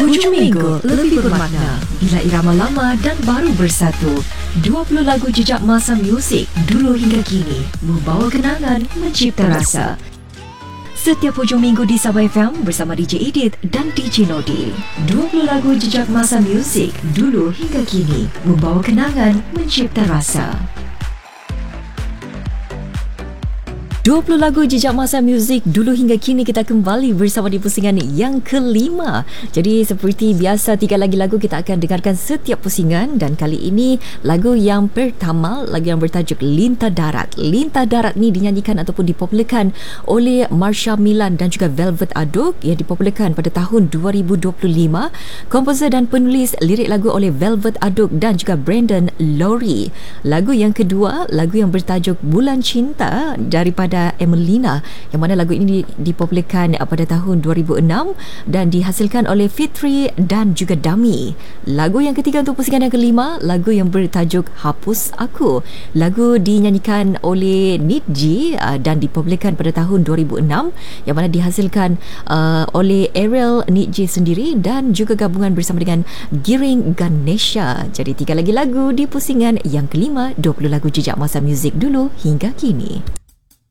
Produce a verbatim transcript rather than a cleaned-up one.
Hujung minggu lebih bermakna bila irama lama dan baru bersatu. dua puluh lagu jejak masa muzik dulu hingga kini membawa kenangan, mencipta rasa. Setiap hujung minggu di Sabah F M bersama D J Edith dan D J Nodi. dua puluh lagu jejak masa muzik dulu hingga kini membawa kenangan, mencipta rasa. dua puluh lagu jejak masa muzik dulu hingga kini, kita kembali bersama di pusingan yang kelima. Jadi seperti biasa, tiga lagi lagu kita akan dengarkan setiap pusingan, dan kali ini lagu yang pertama, lagu yang bertajuk Lintah Darat. Lintah Darat ni dinyanyikan ataupun dipopularkan oleh Marsha Milan dan juga Velvet Aduk, yang dipopularkan pada tahun dua ribu dua puluh lima. Komposer dan penulis lirik lagu oleh Velvet Aduk dan juga Brandon Lowry. Lagu yang kedua, lagu yang bertajuk Bulan Cinta daripada Emelina, yang mana lagu ini dipopularkan pada tahun dua ribu enam dan dihasilkan oleh Fitri dan juga Dami. Lagu yang ketiga untuk pusingan yang kelima, lagu yang bertajuk Hapus Aku. Lagu dinyanyikan oleh Nidji dan dipopularkan pada tahun dua ribu enam, yang mana dihasilkan uh, oleh Ariel Nidji sendiri dan juga gabungan bersama dengan Giring Ganesha. Jadi tiga lagi lagu di pusingan yang kelima, dua puluh lagu jejak masa muzik dulu hingga kini.